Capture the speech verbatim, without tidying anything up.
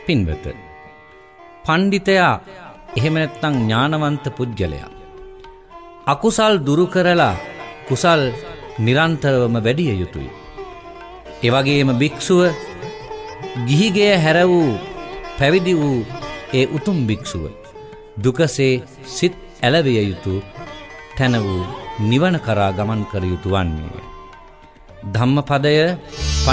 පින්වත, පණ්ඩිතයා එහෙම නැත්නම් ඥානවන්ත පුජ්‍යලයා අකුසල් දුරු කරලා කුසල් නිරන්තරවම වැඩිය යුතුයි. ඒ වගේම භික්ෂුව ගිහිගේ හැර වූ පැවිදි වූ ඒ උතුම් භික්ෂුව දුකසේ සිත් ඇලවිය යුතු තැන වූ නිවන කරා ගමන් කර යුතු වන්නේ. ධම්මපදය